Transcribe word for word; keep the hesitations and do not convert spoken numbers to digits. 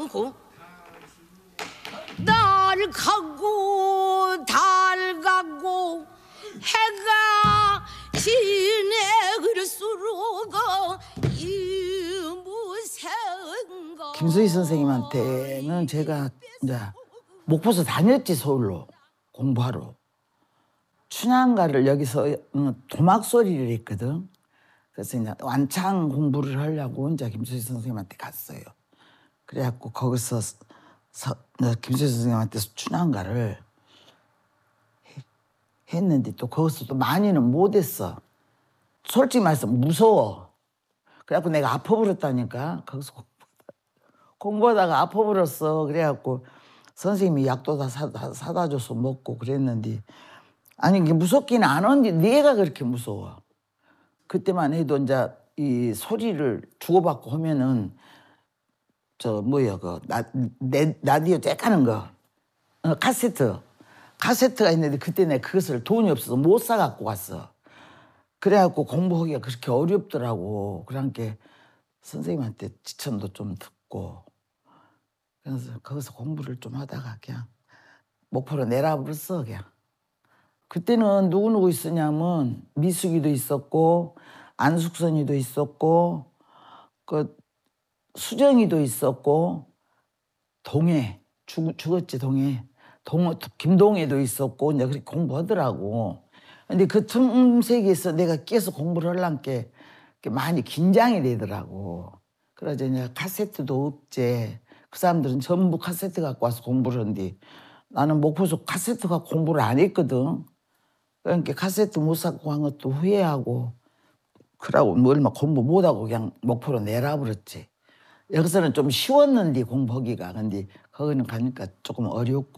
않고 날 가고 달 가고 해가 지내 그럴수록 이무생가. 김수희 선생님한테는 제가 이제 목포서 다녔지, 서울로 공부하러. 춘향가를 여기서 도막 소리를 했거든. 그래서 이제 완창 공부를 하려고 이제 김수희 선생님한테 갔어요. 그래갖고 거기서 서, 김수희 선생님한테 춘향가를 했는데 또 거기서 또 많이는 못했어. 솔직히 말해서 무서워. 그래갖고 내가 아파버렸다니까. 거기서 공부하다가 아파버렸어. 그래갖고 선생님이 약도 다 사다, 사다 줘서 먹고 그랬는데, 아니 이게 무섭기는 안 하는데 내가 그렇게 무서워. 그때만 해도 이제 이 소리를 주고받고 하면은 저 뭐야 그 나, 내, 라디오 쬐까는 거 어, 카세트 카세트가 있는데 그때 내가 그것을 돈이 없어서 못 사갖고 갔어. 그래갖고 공부하기가 그렇게 어렵더라고. 그러니까 선생님한테 지천도 좀 듣고 그래서 거기서 공부를 좀 하다가 그냥 목포로 내려버렸어. 그냥 그때는 누구누구 있었냐면 미숙이도 있었고 안숙선이도 있었고 그 수정이도 있었고 동해 죽, 죽었지 동해 동 김동해도 있었고 이제 그렇게 공부하더라고. 근데 그 틈새기에서 내가 계속 공부를 하려는 게 많이 긴장이 되더라고. 그래서 이제 카세트도 없지. 그 사람들은 전부 카세트 갖고 와서 공부를 하는데 나는 목포에서 카세트 갖고 공부를 안 했거든. 그러니까 카세트 못 사고 한 것도 후회하고 그러고 뭐 얼마 공부 못하고 그냥 목포로 내려버렸지. 여기서는 좀 쉬웠는데 공부하기가. 근데 거기는 가니까 조금 어렵고.